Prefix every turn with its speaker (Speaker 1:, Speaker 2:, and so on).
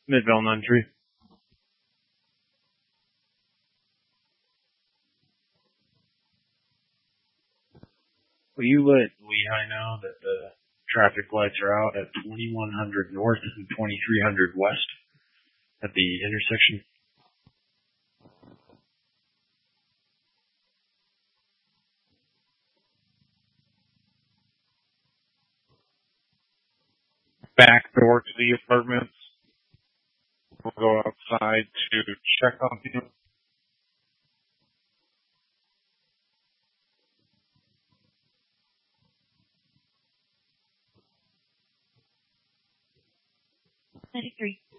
Speaker 1: Midvale 93. Will you let Lehigh know that the traffic lights are out at 2100 North and 2300 West at the intersection?
Speaker 2: Back door to the apartments. We'll go outside to check on you.
Speaker 3: Three.